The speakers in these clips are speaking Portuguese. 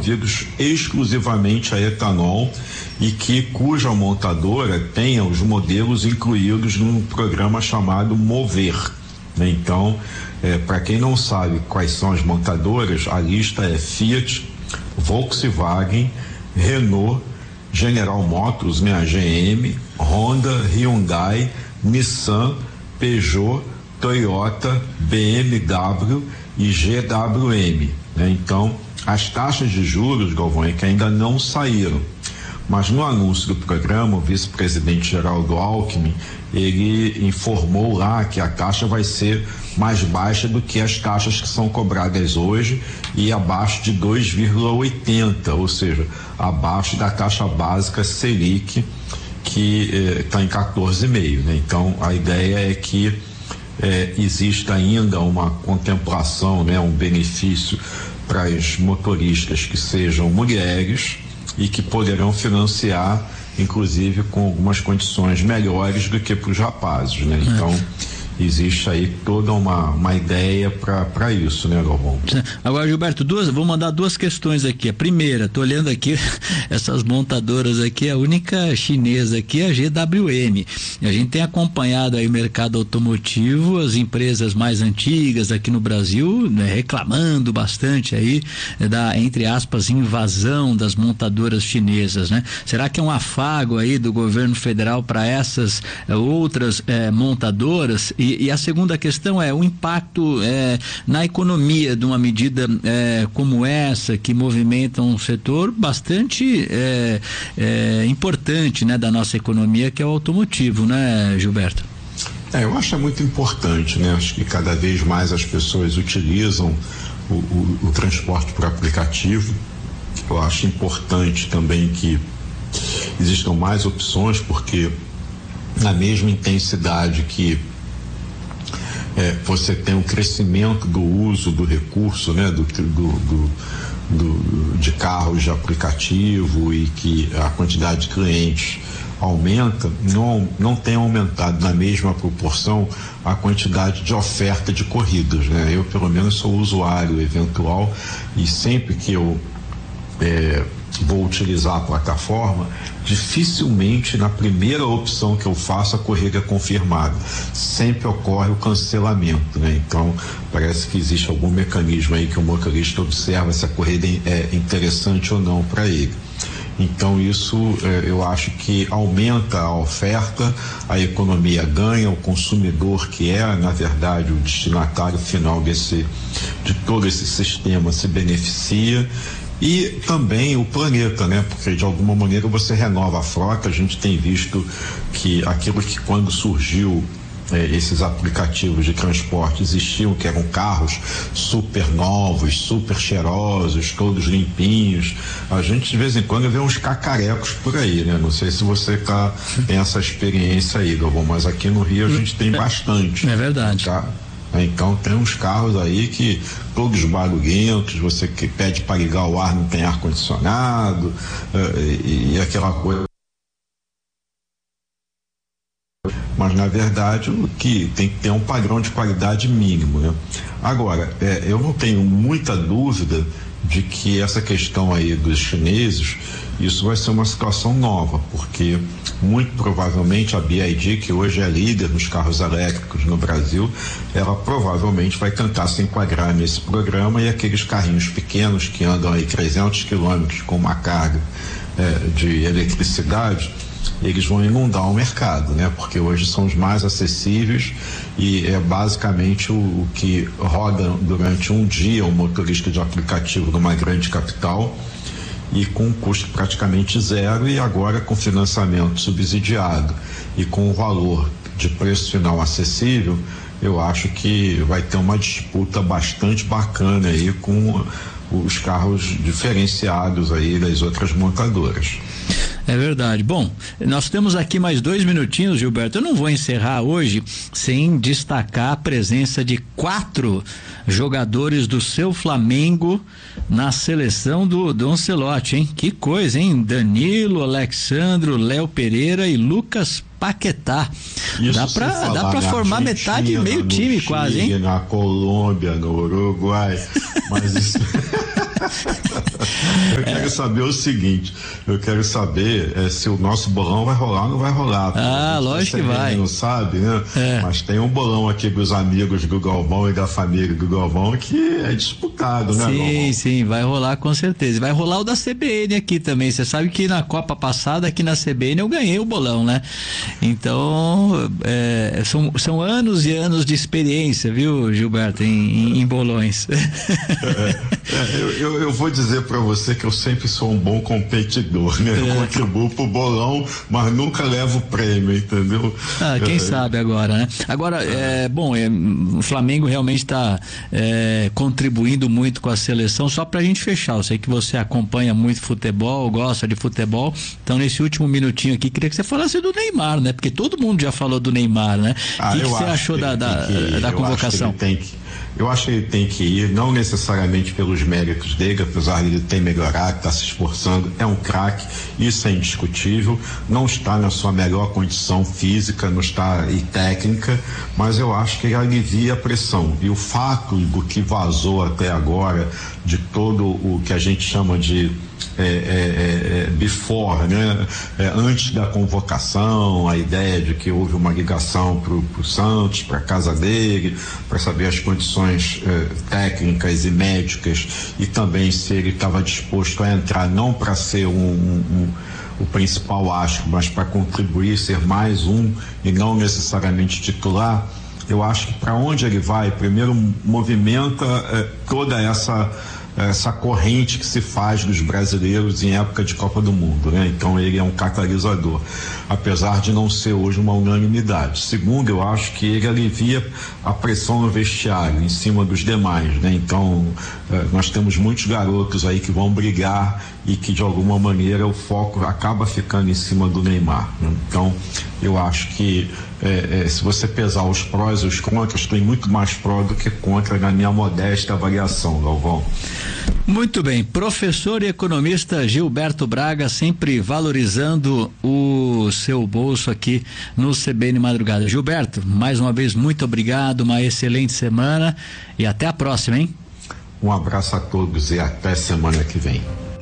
movidos exclusivamente a etanol e cuja montadora tenha os modelos incluídos num programa chamado Mover. Então, para quem não sabe quais são as montadoras, a lista é Fiat, Volkswagen, Renault, General Motors, né, a GM, Honda, Hyundai, Nissan, Peugeot, Toyota, BMW e GWM, né? Então, as taxas de juros, Galvão, é que ainda não saíram, mas no anúncio do programa, o vice-presidente Geraldo Alckmin, ele informou lá que a taxa vai ser mais baixa do que as taxas que são cobradas hoje e abaixo de 2,80, ou seja, abaixo da taxa básica Selic, que está em 14,5, né? Então, a ideia é que existe ainda uma contemplação, né, um benefício para as motoristas que sejam mulheres e que poderão financiar, inclusive, com algumas condições melhores do que para os rapazes, né? Então, existe aí toda uma ideia para isso, né, Galvão? Agora, Gilberto, vou mandar duas questões aqui. A primeira, tô olhando aqui essas montadoras aqui, a única chinesa aqui é a GWM. A gente tem acompanhado aí o mercado automotivo, as empresas mais antigas aqui no Brasil, né, reclamando bastante aí da, entre aspas, invasão das montadoras chinesas, né? Será que é um afago aí do governo federal para essas outras montadoras? E a segunda questão é o impacto na economia de uma medida como essa, que movimenta um setor bastante importante, né, da nossa economia, que é o automotivo, né, Gilberto? Eu acho muito importante, né? Acho que cada vez mais as pessoas utilizam o transporte por aplicativo. Eu acho importante também que existam mais opções, porque na mesma intensidade que você tem um crescimento do uso do recurso, né, de carros de aplicativo, e que a quantidade de clientes aumenta, não tem aumentado na mesma proporção a quantidade de oferta de corridas, né? Eu, pelo menos, sou usuário eventual e sempre que eu vou utilizar a plataforma, dificilmente na primeira opção que eu faço a corrida é confirmada. Sempre ocorre o cancelamento, né? Então, parece que existe algum mecanismo aí que o motorista observa se a corrida é interessante ou não para ele. Então, isso eu acho que aumenta a oferta, a economia ganha, o consumidor, que é, na verdade, o destinatário final de todo esse sistema, se beneficia. E também o planeta, né? Porque de alguma maneira você renova a frota. A gente tem visto que aquilo que quando surgiu esses aplicativos de transporte existiam, que eram carros super novos, super cheirosos, todos limpinhos. A gente de vez em quando vê uns cacarecos por aí, né? Não sei se você tem essa experiência aí, Galvão, mas aqui no Rio a gente tem bastante. É verdade. Tá? Então tem uns carros aí que todos barulhentos, você que pede para ligar o ar, não tem ar condicionado, e aquela coisa. Mas na verdade o que tem que ter um padrão de qualidade mínimo, né? Agora, eu não tenho muita dúvida de que essa questão aí dos chineses, isso vai ser uma situação nova, porque muito provavelmente a BYD, que hoje é líder nos carros elétricos no Brasil, ela provavelmente vai tentar se enquadrar nesse programa, e aqueles carrinhos pequenos que andam aí 300 quilômetros com uma carga de eletricidade, eles vão inundar o mercado, né? Porque hoje são os mais acessíveis e é basicamente o que roda durante um dia o motorista de aplicativo numa grande capital, e com um custo praticamente zero, e agora com financiamento subsidiado e com o valor de preço final acessível, eu acho que vai ter uma disputa bastante bacana aí com os carros diferenciados aí das outras montadoras. É verdade. Bom, nós temos aqui mais 2 minutinhos, Gilberto. Eu não vou encerrar hoje sem destacar a presença de 4 jogadores do seu Flamengo na seleção do Ancelotti, hein? Que coisa, hein? Danilo, Alexandro, Léo Pereira e Lucas Paquetá. Dá pra formar metade e meio time, Chile, quase, hein? Na Colômbia, no Uruguai, mas isso Eu quero saber o seguinte, se o nosso bolão vai rolar ou não vai rolar. Lógico que vai. Não sabe, né? Mas tem um bolão aqui dos amigos do Galvão e da família do Galvão que é disputado, né, Galvão? Sim, vai rolar com certeza. Vai rolar o da CBN aqui também. Você sabe que na Copa passada, aqui na CBN, eu ganhei o bolão, né? Então, são anos e anos de experiência, viu, Gilberto, em bolões. Eu vou dizer para você que eu sempre sou um bom competidor, né? Eu contribuo pro bolão, mas nunca levo prêmio, entendeu? Quem sabe agora, né? Agora, o Flamengo realmente está contribuindo muito com a seleção. Só pra gente fechar, eu sei que você acompanha muito futebol, gosta de futebol, então nesse último minutinho aqui, queria que você falasse do Neymar, né? Porque todo mundo já falou do Neymar, né? O que você achou da convocação? Eu acho que ele tem que ir, não necessariamente pelos méritos dele, apesar de ele ter melhorado, está se esforçando, é um craque, isso é indiscutível, não está na sua melhor condição física, não está e técnica, mas eu acho que ele alivia a pressão. E o fato do que vazou até agora, de todo o que a gente chama de before, né? Antes da convocação, a ideia de que houve uma ligação pro Santos, para casa dele, para saber as condições técnicas e médicas, e também se ele estava disposto a entrar não para ser o principal astro, mas para contribuir, ser mais um e não necessariamente titular. Eu acho que para onde ele vai, primeiro movimenta toda essa corrente que se faz dos brasileiros em época de Copa do Mundo, né? Então ele é um catalisador, apesar de não ser hoje uma unanimidade. Segundo, eu acho que ele alivia a pressão no vestiário em cima dos demais, né? Então nós temos muitos garotos aí que vão brigar e que de alguma maneira o foco acaba ficando em cima do Neymar, né? Então eu acho que se você pesar os prós e os contras, tem muito mais pró do que contra, na minha modesta avaliação, Galvão. Muito bem, professor e economista Gilberto Braga, sempre valorizando o seu bolso aqui no CBN Madrugada. Gilberto, mais uma vez, muito obrigado, uma excelente semana e até a próxima, hein? Um abraço a todos e até semana que vem.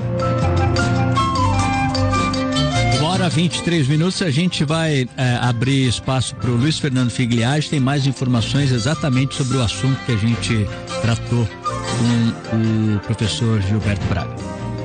1h23, a gente vai abrir espaço para o Luiz Fernando Figliage, tem mais informações exatamente sobre o assunto que a gente tratou com o professor Gilberto Braga.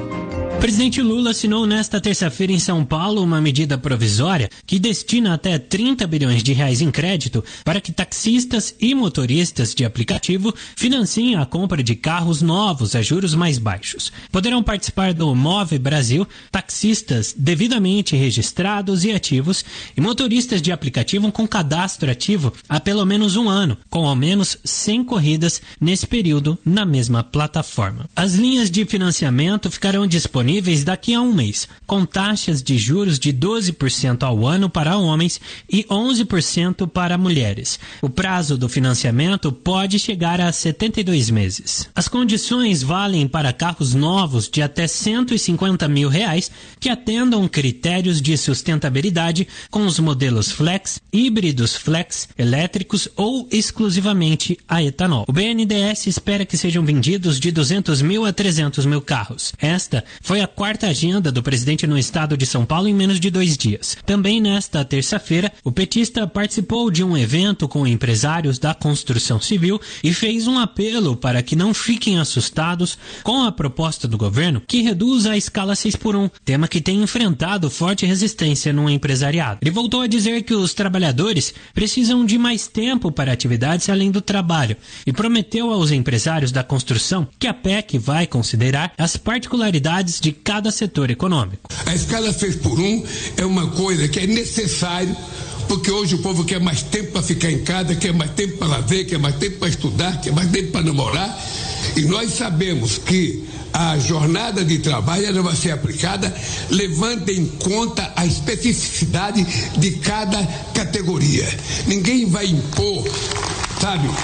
O presidente Lula assinou nesta terça-feira em São Paulo uma medida provisória que destina até 30 bilhões de reais em crédito para que taxistas e motoristas de aplicativo financiem a compra de carros novos a juros mais baixos. Poderão participar do Move Brasil taxistas devidamente registrados e ativos e motoristas de aplicativo com cadastro ativo há pelo menos um ano, com ao menos 100 corridas nesse período na mesma plataforma. As linhas de financiamento ficarão disponíveis daqui a um mês, com taxas de juros de 12% ao ano para homens e 11% para mulheres. O prazo do financiamento pode chegar a 72 meses. As condições valem para carros novos de até R$150 mil que atendam critérios de sustentabilidade com os modelos Flex, híbridos Flex, elétricos ou exclusivamente a etanol. O BNDES espera que sejam vendidos de 200 mil a 300 mil carros. Esta foi a quarta agenda do presidente no estado de São Paulo em menos de 2 dias. Também nesta terça-feira, o petista participou de um evento com empresários da construção civil e fez um apelo para que não fiquem assustados com a proposta do governo que reduz a escala 6x1, tema que tem enfrentado forte resistência no empresariado. Ele voltou a dizer que os trabalhadores precisam de mais tempo para atividades além do trabalho e prometeu aos empresários da construção que a PEC vai considerar as particularidades de cada setor econômico. A escala 6x1 é uma coisa que é necessário, porque hoje o povo quer mais tempo para ficar em casa, quer mais tempo para lazer, quer mais tempo para estudar, quer mais tempo para namorar, e nós sabemos que a jornada de trabalho ela vai ser aplicada levando em conta a especificidade de cada categoria. Ninguém vai impor, sabe,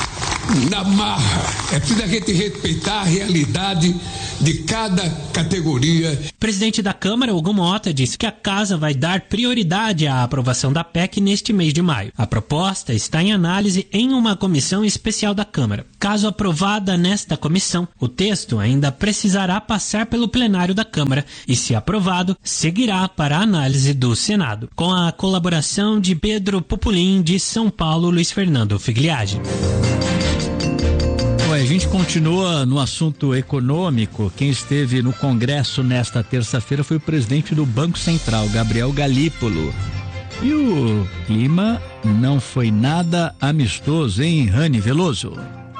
na marra. É preciso a gente respeitar a realidade de cada categoria. O presidente da Câmara, Hugo Mota, disse que a casa vai dar prioridade à aprovação da PEC neste mês de maio. A proposta está em análise em uma comissão especial da Câmara. Caso aprovada nesta comissão, o texto ainda precisará passar pelo plenário da Câmara e, se aprovado, seguirá para a análise do Senado. Com a colaboração de Pedro Pupulim, de São Paulo, Luiz Fernando Figliagi. A gente continua no assunto econômico. Quem esteve no Congresso nesta terça-feira foi o presidente do Banco Central, Gabriel Galípolo. E o clima não foi nada amistoso, hein, Rani Veloso?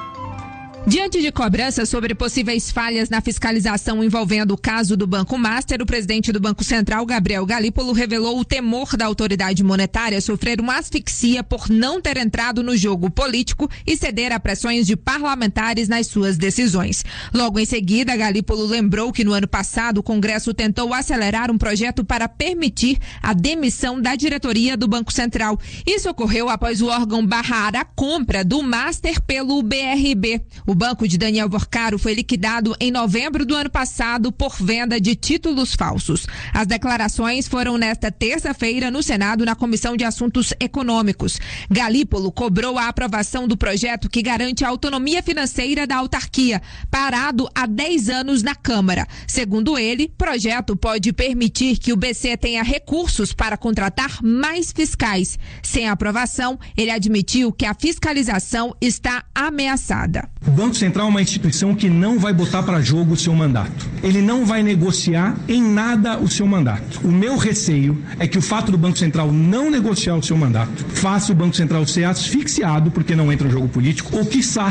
Diante de cobranças sobre possíveis falhas na fiscalização envolvendo o caso do Banco Master, o presidente do Banco Central, Gabriel Galípolo, revelou o temor da autoridade monetária sofrer uma asfixia por não ter entrado no jogo político e ceder a pressões de parlamentares nas suas decisões. Logo em seguida, Galípolo lembrou que no ano passado o Congresso tentou acelerar um projeto para permitir a demissão da diretoria do Banco Central. Isso ocorreu após o órgão barrar a compra do Master pelo BRB. O banco de Daniel Vorcaro foi liquidado em novembro do ano passado por venda de títulos falsos. As declarações foram nesta terça-feira no Senado, na Comissão de Assuntos Econômicos. Galípolo cobrou a aprovação do projeto que garante a autonomia financeira da autarquia, parado há 10 anos na Câmara. Segundo ele, o projeto pode permitir que o BC tenha recursos para contratar mais fiscais. Sem aprovação, ele admitiu que a fiscalização está ameaçada. O Banco Central é uma instituição que não vai botar para jogo o seu mandato. Ele não vai negociar em nada o seu mandato. O meu receio é que o fato do Banco Central não negociar o seu mandato faça o Banco Central ser asfixiado porque não entra no jogo político ou, quiçá,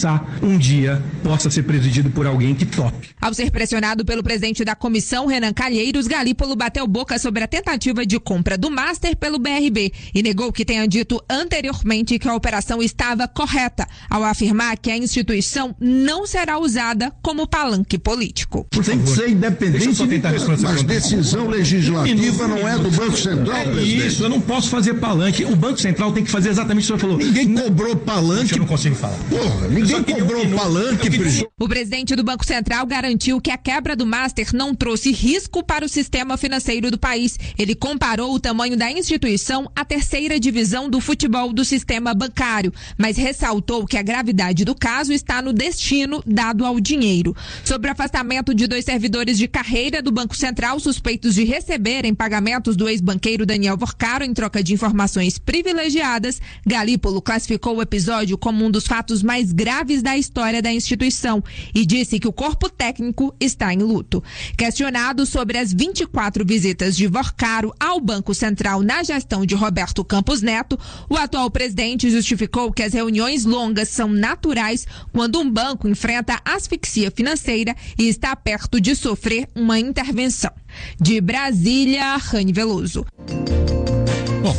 um dia possa ser presidido por alguém que tope. Ao ser pressionado pelo presidente da comissão, Renan Calheiros, Galípolo bateu boca sobre a tentativa de compra do Master pelo BRB e negou que tenha dito anteriormente que a operação estava correta, ao afirmar que a instituição não será usada como palanque político. Tem que ser independente, mas decisão legislativa não é do Banco Central, presidente. Isso, eu não posso fazer palanque. O Banco Central tem que fazer exatamente o que o senhor falou. Ninguém cobrou palanque. Eu não consigo falar. Porra, ninguém cobrou palanque. O presidente do Banco Central garantiu que a quebra do Master não trouxe risco para o sistema financeiro do país. Ele comparou o tamanho da instituição à terceira divisão do futebol do sistema bancário, mas ressaltou que a gravidade do caso está no destino dado ao dinheiro. Sobre o afastamento de 2 servidores de carreira do Banco Central suspeitos de receberem pagamentos do ex-banqueiro Daniel Vorcaro em troca de informações privilegiadas, Galípolo classificou o episódio como um dos fatos mais graves da história da instituição e disse que o corpo técnico está em luto. Questionado sobre as 24 visitas de Vorcaro ao Banco Central na gestão de Roberto Campos Neto, o atual presidente justificou que as reuniões longas são naturais quando um banco enfrenta asfixia financeira e está perto de sofrer uma intervenção. De Brasília, Rani Veloso. Bom,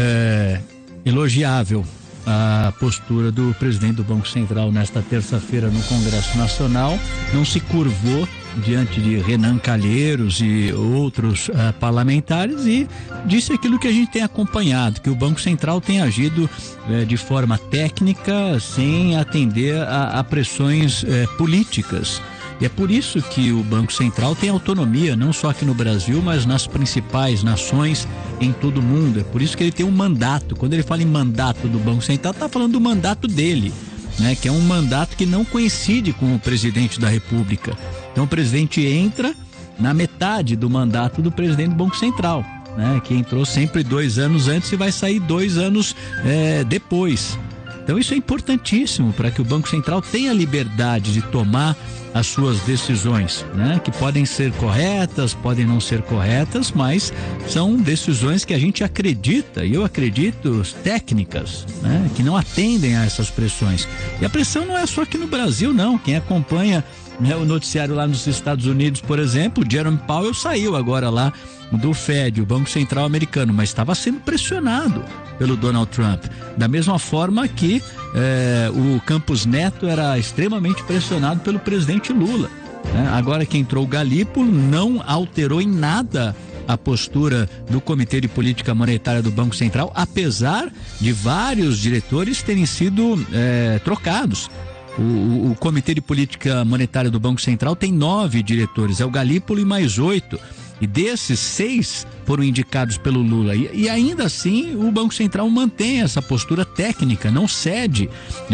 elogiável a postura do presidente do Banco Central nesta terça-feira no Congresso Nacional. Não se curvou diante de Renan Calheiros e outros parlamentares e disse aquilo que a gente tem acompanhado, que o Banco Central tem agido de forma técnica, sem atender a pressões políticas. E é por isso que o Banco Central tem autonomia, não só aqui no Brasil, mas nas principais nações em todo o mundo. É por isso que ele tem um mandato. Quando ele fala em mandato do Banco Central, está falando do mandato dele, né? Que é um mandato que não coincide com o presidente da República. Então o presidente entra na metade do mandato do presidente do Banco Central, né? Que entrou sempre 2 anos antes e vai sair 2 anos depois. Então isso é importantíssimo para que o Banco Central tenha liberdade de tomar as suas decisões, né? Que podem ser corretas, podem não ser corretas, mas são decisões que a gente acredita, e eu acredito, técnicas, né? Que não atendem a essas pressões. E a pressão não é só aqui no Brasil, não. Quem acompanha, né, o noticiário lá nos Estados Unidos, por exemplo, Jerome Powell saiu agora lá do Fed, o Banco Central americano, mas estava sendo pressionado pelo Donald Trump. Da mesma forma que o Campos Neto era extremamente pressionado pelo presidente Lula, né? Agora que entrou o Galípolo, não alterou em nada a postura do Comitê de Política Monetária do Banco Central, apesar de vários diretores terem sido trocados. O Comitê de Política Monetária do Banco Central tem 9 diretores, é o Galípolo e mais 8. E desses 6 foram indicados pelo Lula. E ainda assim o Banco Central mantém essa postura técnica, não cede.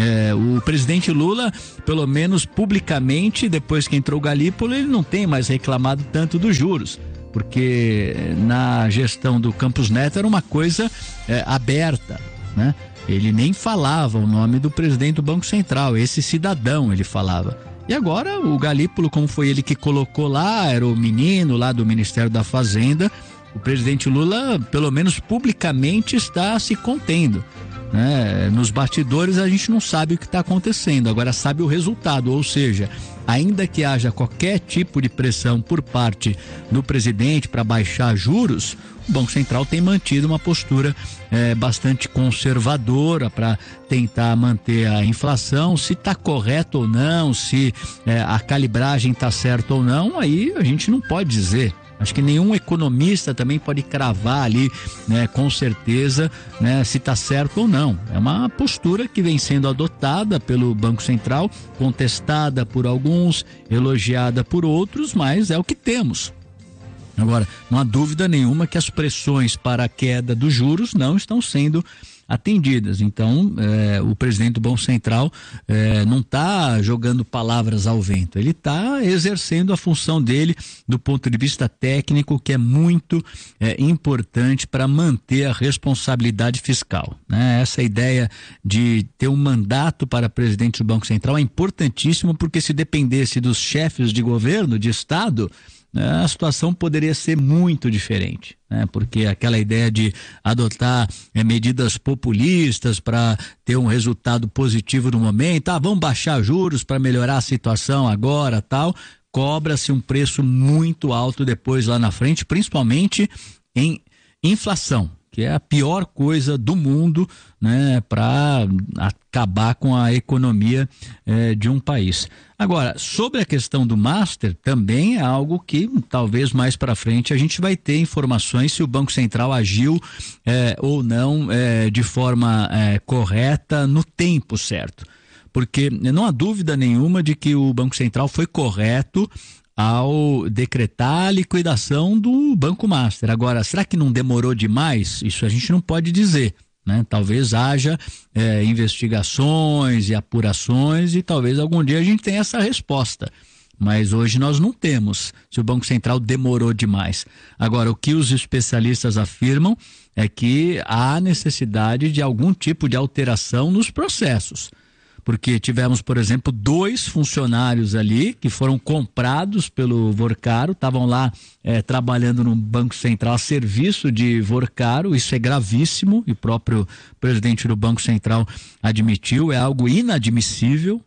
O presidente Lula, pelo menos publicamente, depois que entrou o Galípolo, ele não tem mais reclamado tanto dos juros. Porque na gestão do Campos Neto era uma coisa aberta, né? Ele nem falava o nome do presidente do Banco Central, esse cidadão ele falava. E agora o Galípolo, como foi ele que colocou lá, era o menino lá do Ministério da Fazenda, o presidente Lula, pelo menos publicamente, está se contendo, né? Nos bastidores a gente não sabe o que está acontecendo, agora sabe o resultado, ou seja, ainda que haja qualquer tipo de pressão por parte do presidente para baixar juros, o Banco Central tem mantido uma postura bastante conservadora para tentar manter a inflação. Se está correto ou não, se a calibragem está certa ou não, aí a gente não pode dizer. Acho que nenhum economista também pode cravar ali, né, com certeza, né, se está certo ou não. É uma postura que vem sendo adotada pelo Banco Central, contestada por alguns, elogiada por outros, mas é o que temos. Agora, não há dúvida nenhuma que as pressões para a queda dos juros não estão sendo atendidas. Então, o presidente do Banco Central não está jogando palavras ao vento, ele está exercendo a função dele do ponto de vista técnico, que é muito importante para manter a responsabilidade fiscal, né? Essa ideia de ter um mandato para presidente do Banco Central é importantíssimo, porque se dependesse dos chefes de governo, de Estado, a situação poderia ser muito diferente, né? Porque aquela ideia de adotar medidas populistas para ter um resultado positivo no momento, vamos baixar juros para melhorar a situação agora, tal, cobra-se um preço muito alto depois lá na frente, principalmente em inflação, que é a pior coisa do mundo, né, para acabar com a economia de um país. Agora, sobre a questão do Master, também é algo que talvez mais para frente a gente vai ter informações se o Banco Central agiu ou não de forma correta no tempo certo. Porque não há dúvida nenhuma de que o Banco Central foi correto ao decretar a liquidação do Banco Master. Agora, será que não demorou demais? Isso a gente não pode dizer, né? Talvez haja investigações e apurações e talvez algum dia a gente tenha essa resposta. Mas hoje nós não temos, se o Banco Central demorou demais. Agora, o que os especialistas afirmam é que há necessidade de algum tipo de alteração nos processos. Porque tivemos, por exemplo, 2 funcionários ali que foram comprados pelo Vorcaro, estavam lá trabalhando no Banco Central a serviço de Vorcaro. Isso é gravíssimo e o próprio presidente do Banco Central admitiu, é algo inadmissível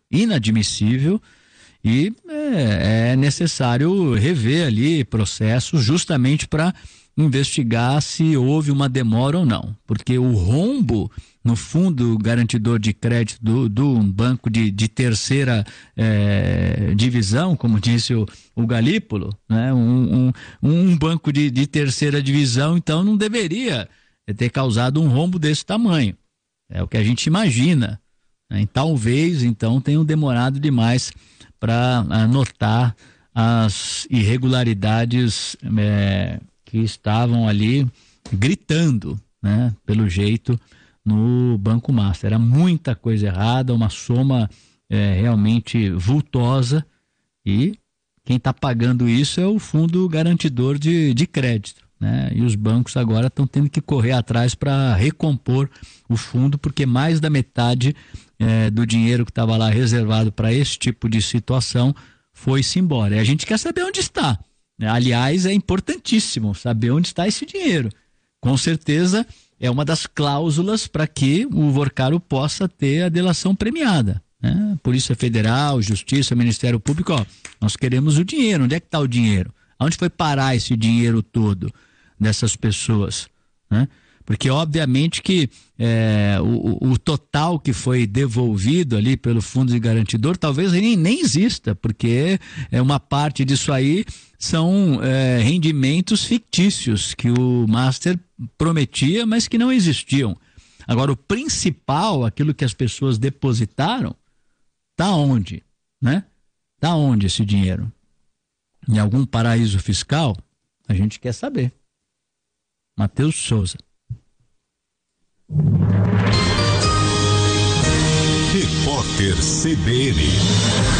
e é necessário rever ali processos justamente para investigar se houve uma demora ou não, porque o rombo no fundo garantidor de crédito do banco de terceira divisão, como disse o Galípolo, né? Um banco de terceira divisão, então não deveria ter causado um rombo desse tamanho, é o que a gente imagina, né? E talvez então tenham demorado demais para anotar as irregularidades que estavam ali gritando, né, pelo jeito, no Banco Master. Era muita coisa errada, uma soma realmente vultosa, e quem está pagando isso é o Fundo Garantidor de Crédito, né? E os bancos agora estão tendo que correr atrás para recompor o fundo, porque mais da metade do dinheiro que estava lá reservado para esse tipo de situação foi-se embora. E a gente quer saber onde está. Aliás, é importantíssimo saber onde está esse dinheiro. Com certeza é uma das cláusulas para que o Vorcaro possa ter a delação premiada, né? Polícia Federal, Justiça, Ministério Público, nós queremos o dinheiro. Onde é que está o dinheiro? Aonde foi parar esse dinheiro todo dessas pessoas, né? Porque obviamente que o total que foi devolvido ali pelo fundo de garantidor talvez nem exista, porque uma parte disso aí são rendimentos fictícios que o Master prometia, mas que não existiam. Agora, o principal, aquilo que as pessoas depositaram, tá onde, né? Tá onde esse dinheiro? Em algum paraíso fiscal? A gente quer saber. Matheus Souza. Repórter CBN.